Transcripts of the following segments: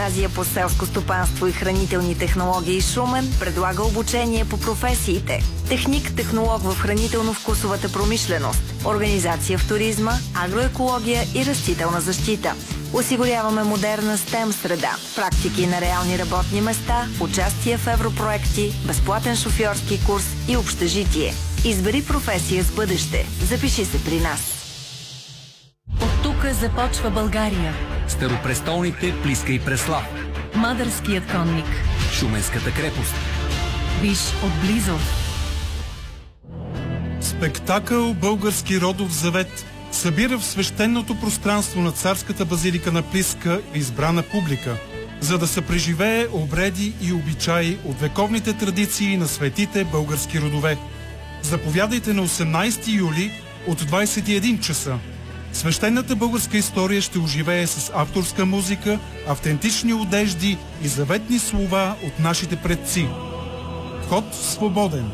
Азия по селско стопанство и хранителни технологии Шумен предлага обучение по професиите: техник, технолог в хранително-вкусовата промишленост, организация в туризма, агроекология и растителна защита. Осигуряваме модерна STEM среда, практики на реални работни места, участие в европроекти, безплатен шофьорски курс и общежитие. Избери професия с бъдеще. Запиши се при нас. От тук започва България. Старопрестолните Плиска и Преслав. Мадърският конник. Шуменската крепост. Виж отблизо. Спектакъл «Български родов завет» събира в свещеното пространство на царската базилика на Плиска избрана публика, за да се преживее обреди и обичаи от вековните традиции на светите български родове. Заповядайте на 18 юли от 21 часа. Свещената българска история ще оживее с авторска музика, автентични одежди и заветни слова от нашите предци. Вход свободен.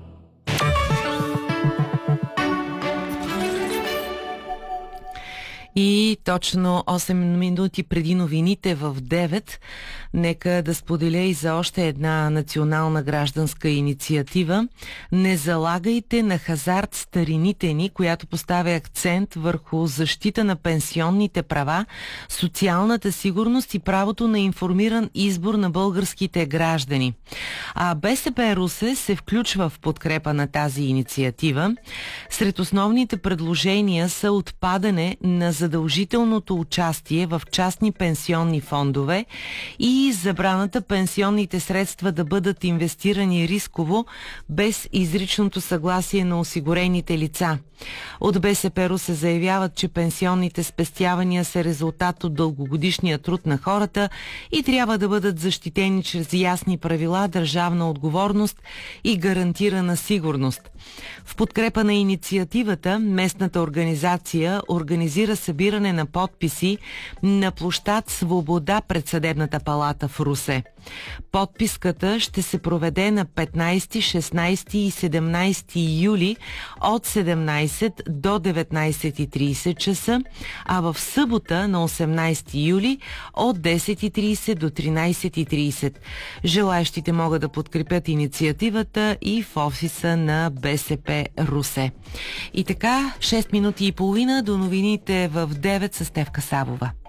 И точно 8 минути преди новините в 9, нека да споделя и за още една национална гражданска инициатива. Не залагайте на хазарт старините ни, която поставя акцент върху защита на пенсионните права, социалната сигурност и правото на информиран избор на българските граждани. А БСП Русе се включва в подкрепа на тази инициатива. Сред основните предложения са отпадане на задължителното участие в частни пенсионни фондове и забраната пенсионните средства да бъдат инвестирани рисково без изричното съгласие на осигурените лица. От БСП Русе заявяват, че пенсионните спестявания са резултат от дългогодишния труд на хората и трябва да бъдат защитени чрез ясни правила, държавна отговорност и гарантирана сигурност. В подкрепа на инициативата, местната организация организира събиране на подписи на площад Свобода пред Съдебната палата в Русе. Подписката ще се проведе на 15, 16 и 17 юли от 17 до 19:30 часа, а в събота на 18 юли от 10:30 до 13:30. Желаещите могат да подкрепят инициативата и в офиса на БСП Русе. И така, 6 минути и половина до новините в 9 с Стефка Савова.